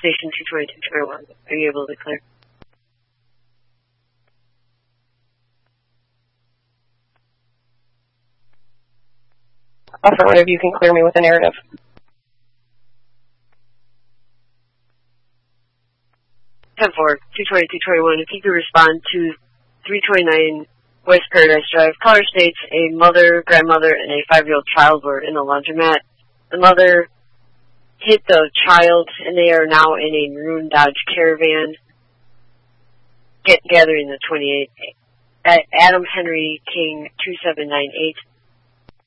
Station 22221. Are you able to clear? Affirmative, you can clear me with a narrative. Ten 4, 22221. If you could respond to 329 West Paradise Drive. Caller states a mother, grandmother, and a 5-year-old child were in a laundromat. The mother hit the child, and they are now in a maroon Dodge Caravan gathering the 28. At Adam Henry King 2798.